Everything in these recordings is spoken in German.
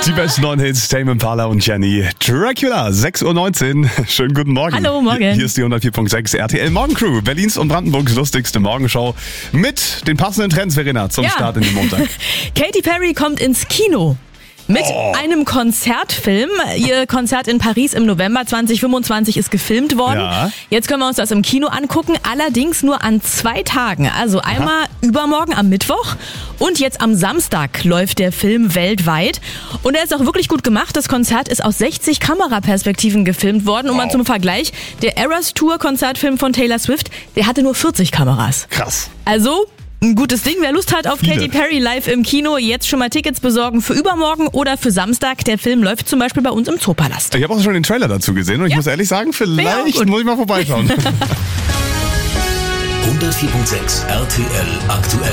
Die besten neuen Hits, Tame Impala und Jenny. Dracula, 6.19 Uhr. Schönen guten Morgen. Hallo, morgen. Hier ist die 104.6 RTL Morgencrew. Berlins und Brandenburgs lustigste Morgenshow mit den passenden Trends, Verena, zum Start in den Montag. Katy Perry kommt ins Kino. Mit einem Konzertfilm. Ihr Konzert in Paris im November 2025 ist gefilmt worden. Ja. Jetzt können wir uns das im Kino angucken, allerdings nur an 2 Tagen. Also einmal übermorgen am Mittwoch und jetzt am Samstag läuft der Film weltweit. Und er ist auch wirklich gut gemacht. Das Konzert ist aus 60 Kameraperspektiven gefilmt worden. Und mal zum Vergleich, der Eras Tour Konzertfilm von Taylor Swift, der hatte nur 40 Kameras. Krass. Also ein gutes Ding. Wer Lust hat auf Katy Perry live im Kino, jetzt schon mal Tickets besorgen für übermorgen oder für Samstag. Der Film läuft zum Beispiel bei uns im Zoopalast. Ich habe auch schon den Trailer dazu gesehen und ich muss ehrlich sagen, vielleicht muss ich mal vorbeischauen. 104.6 RTL aktuell.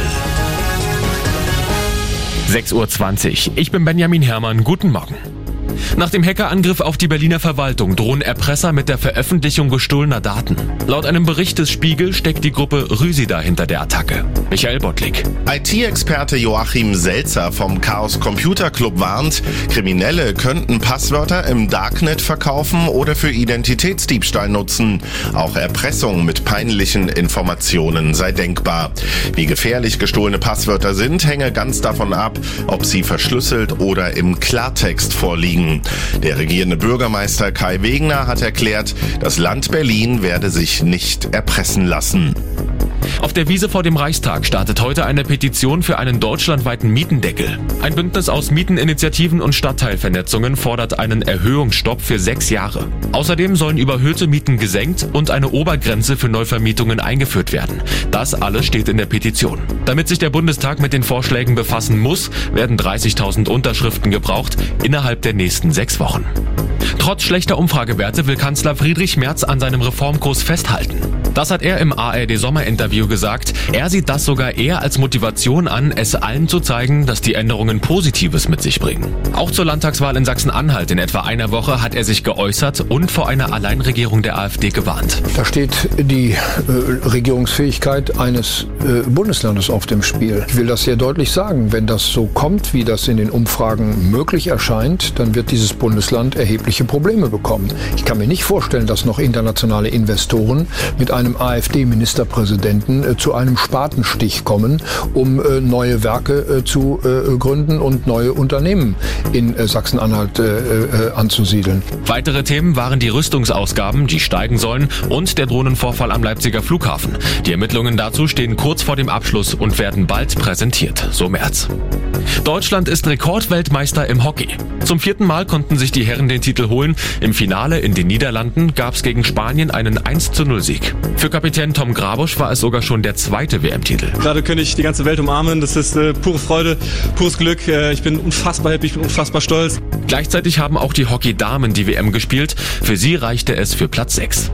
6.20 Uhr. Ich bin Benjamin Herrmann. Guten Morgen. Nach dem Hackerangriff auf die Berliner Verwaltung drohen Erpresser mit der Veröffentlichung gestohlener Daten. Laut einem Bericht des Spiegel steckt die Gruppe Rüsida hinter der Attacke. Michael Bottlik. IT-Experte Joachim Selzer vom Chaos Computer Club warnt, Kriminelle könnten Passwörter im Darknet verkaufen oder für Identitätsdiebstahl nutzen. Auch Erpressung mit peinlichen Informationen sei denkbar. Wie gefährlich gestohlene Passwörter sind, hänge ganz davon ab, ob sie verschlüsselt oder im Klartext vorliegen. Der regierende Bürgermeister Kai Wegner hat erklärt, das Land Berlin werde sich nicht erpressen lassen. Auf der Wiese vor dem Reichstag startet heute eine Petition für einen deutschlandweiten Mietendeckel. Ein Bündnis aus Mieteninitiativen und Stadtteilvernetzungen fordert einen Erhöhungsstopp für 6 Jahre. Außerdem sollen überhöhte Mieten gesenkt und eine Obergrenze für Neuvermietungen eingeführt werden. Das alles steht in der Petition. Damit sich der Bundestag mit den Vorschlägen befassen muss, werden 30.000 Unterschriften gebraucht innerhalb der nächsten 6 Wochen. Trotz schlechter Umfragewerte will Kanzler Friedrich Merz an seinem Reformkurs festhalten. Das hat er im ARD-Sommerinterview gesagt. Er sieht das sogar eher als Motivation an, es allen zu zeigen, dass die Änderungen Positives mit sich bringen. Auch zur Landtagswahl in Sachsen-Anhalt in etwa einer Woche hat er sich geäußert und vor einer Alleinregierung der AfD gewarnt. Da steht die Regierungsfähigkeit eines Bundeslandes auf dem Spiel. Ich will das sehr deutlich sagen. Wenn das so kommt, wie das in den Umfragen möglich erscheint, dann wird dieses Bundesland erhebliche Probleme bekommen. Ich kann mir nicht vorstellen, dass noch internationale Investoren mit einem AfD-Ministerpräsidenten zu einem Spatenstich kommen, um neue Werke zu gründen und neue Unternehmen in Sachsen-Anhalt anzusiedeln. Weitere Themen waren die Rüstungsausgaben, die steigen sollen, und der Drohnenvorfall am Leipziger Flughafen. Die Ermittlungen dazu stehen kurz vor dem Abschluss und werden bald präsentiert, so Merz. Deutschland ist Rekordweltmeister im Hockey. Zum 4. Mal konnten sich die Herren den Titel holen. Im Finale in den Niederlanden gab es gegen Spanien einen 1:0-Sieg. Für Kapitän Tom Grabusch war es sogar schon der 2. WM-Titel. Gerade könnte ich die ganze Welt umarmen. Das ist pure Freude, pures Glück. Ich bin unfassbar happy, ich bin unfassbar stolz. Gleichzeitig haben auch die Hockey-Damen die WM gespielt. Für sie reichte es für Platz 6.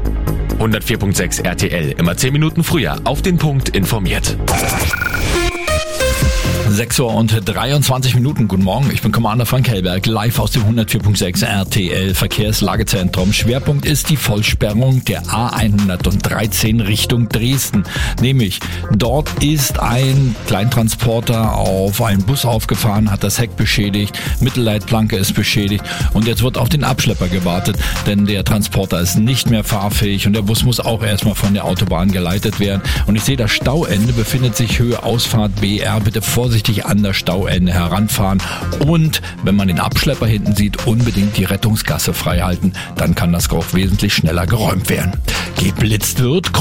104.6 RTL, immer 10 Minuten früher auf den Punkt informiert. 6:23 Uhr. Guten Morgen, ich bin Commander Frank Hellberg, live aus dem 104.6 RTL Verkehrslagezentrum. Schwerpunkt ist die Vollsperrung der A113 Richtung Dresden. Nämlich, dort ist ein Kleintransporter auf einen Bus aufgefahren, hat das Heck beschädigt, Mittelleitplanke ist beschädigt und jetzt wird auf den Abschlepper gewartet, denn der Transporter ist nicht mehr fahrfähig und der Bus muss auch erstmal von der Autobahn geleitet werden. Und ich sehe, das Stauende befindet sich Höhe Ausfahrt BR. Bitte vorsichtig an das Stauende heranfahren und wenn man den Abschlepper hinten sieht, unbedingt die Rettungsgasse frei halten, dann kann das auch wesentlich schneller geräumt werden. Geblitzt wird